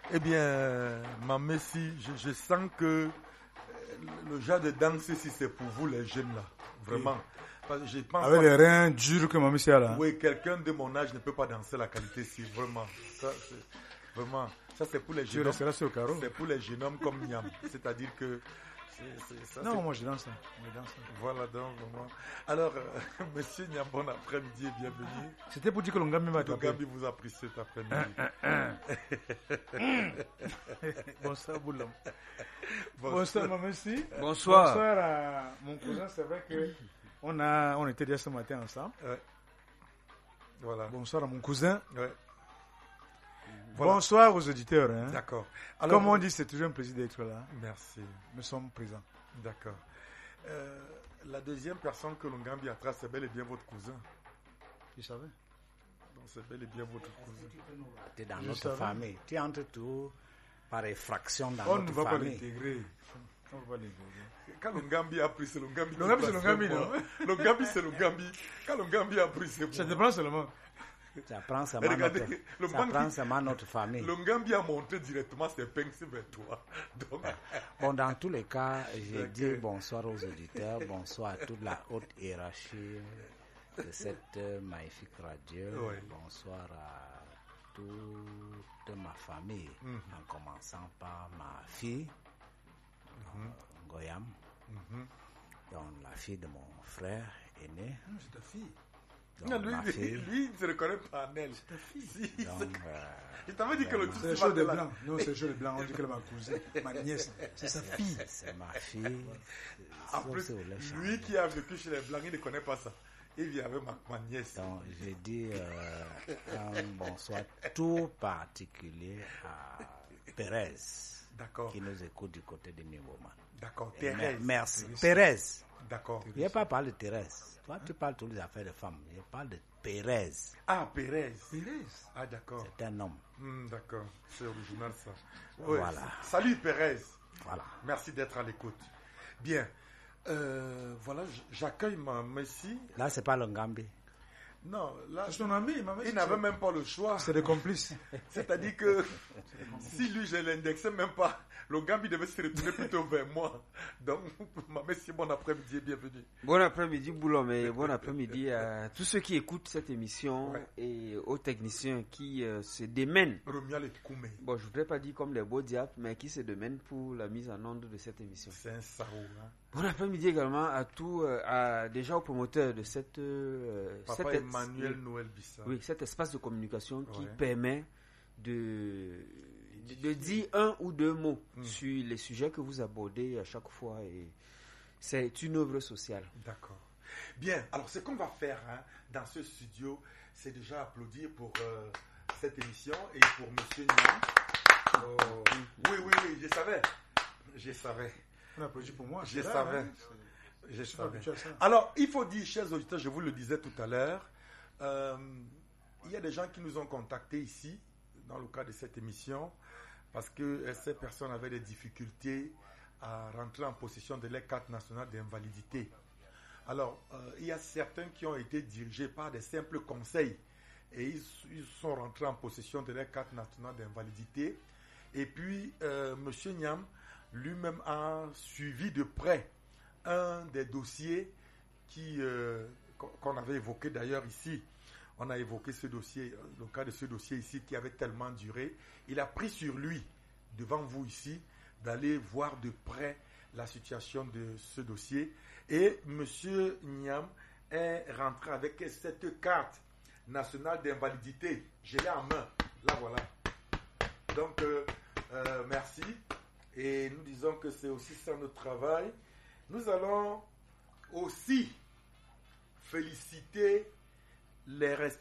Eh bien, ma Messi, je sens que le genre de danse ici, c'est pour vous les jeunes là. Vraiment. Parce que je pense avec les reins durs que ma Messi a là. Oui, quelqu'un de mon âge ne peut pas danser la qualité ici. Vraiment. Ça, c'est pour les jeunes hommes. C'est pour les jeunes hommes comme Niam. C'est-à-dire que. Non, moi je danse. Voilà, donc vraiment. Alors, monsieur Niam, bon après-midi et bienvenue. C'était pour dire que Longambi m'a attrapé. Longambi vous a pris cet après-midi. Bonsoir, Boulam. Bonsoir, ma Messi. Bonsoir. Bonsoir à mon cousin. C'est vrai que on était déjà ce matin ensemble. Ouais. Voilà. Bonsoir à mon cousin. Ouais. Voilà. Bonsoir aux auditeurs. Hein. D'accord. Alors, comme on dit, c'est toujours un plaisir d'être là. Merci. Nous sommes présents. D'accord. La deuxième personne que Longambi attrape, c'est bel et bien votre cousin. Tu savais? Donc, c'est bel et bien votre cousin. Tu es dans notre famille. Tu entres tout par effraction dans on notre famille. On ne va pas l'intégrer. Quand Longambi a pris, c'est Longambi. Longambi, c'est Longambi, non? Longambi, c'est Longambi. Quand Longambi a pris, c'est bon. Ça dépend seulement. Ça prend seulement notre famille. Longambi a montré directement ses pinces vers toi. Donc... Bon, dans tous les cas, je dis bonsoir aux auditeurs, bonsoir à toute la haute hiérarchie de cette magnifique radio. Oui. Bonsoir à toute ma famille, en commençant par ma fille, Goyam, donc la fille de mon frère aîné. C'est ta fille. Non, lui, il ne se reconnaît pas en elle. C'est ta fille. Si, donc, il t'avait dit que le c'est chaud de blanc. Non, c'est chaud de blanc. On dit que ma cousine, ma nièce, c'est sa fille. C'est ma fille. En plus, lui qui a vécu chez les blancs, il ne connaît pas ça. Il vient avec ma nièce. Donc, j'ai dit un bonsoir tout particulier à Pérez. D'accord. Qui nous écoute du côté de Niboman. D'accord. Thérèse. Merci. Pérez. D'accord. Je n'ai pas parlé de Thérèse. Toi, tu parles toutes les affaires de femmes. Je parle de Pérez. Ah, Pérez. Ah, d'accord. C'est un homme. D'accord. C'est original, ça. Ouais, voilà. Salut, Pérez. Voilà. Merci d'être à l'écoute. Bien. Voilà, j'accueille ma Messi. Là, c'est pas Longambi. Non, là, c'est ton ami. Il n'avait même pas le choix. C'est des complices. C'est-à-dire que si lui, je l'indexais même pas, Longambi devait se retourner plutôt vers moi. Donc, ma Messi, bon après-midi et bienvenue. Bon après-midi, Boulom, et bon après-midi à tous ceux qui écoutent cette émission et aux techniciens qui se démènent. Bon, je voudrais pas dire comme les beaux diables, mais qui se démènent pour la mise en onde de cette émission. C'est un sarou, hein. Bon après-midi également déjà aux promoteurs de cette Emmanuel Noël Bissa. Oui, cet espace de communication qui permet de dire un ou deux mots sur les sujets que vous abordez à chaque fois, et c'est une œuvre sociale. D'accord. Bien, alors ce qu'on va faire dans ce studio, c'est déjà applaudir pour cette émission et pour Monsieur Niam. Oui, je savais. On applaudit pour moi. Je savais. Alors, il faut dire, chers auditeurs, je vous le disais tout à l'heure, il y a des gens qui nous ont contactés ici, dans le cadre de cette émission, parce que ces personnes avaient des difficultés à rentrer en possession de leur carte nationale d'invalidité. Alors, il y a certains qui ont été dirigés par des simples conseils et ils sont rentrés en possession de leur carte nationale d'invalidité. Et puis, M. Niam lui-même a suivi de près un des dossiers qu'on avait évoqué d'ailleurs ici. On a évoqué ce dossier, le cas de ce dossier ici qui avait tellement duré. Il a pris sur lui, devant vous ici, d'aller voir de près la situation de ce dossier. Et M. Niam est rentré avec cette carte nationale d'invalidité. Je l'ai en main. Là, voilà. Donc, merci. Et nous disons que c'est aussi ça notre travail. Nous allons aussi féliciter les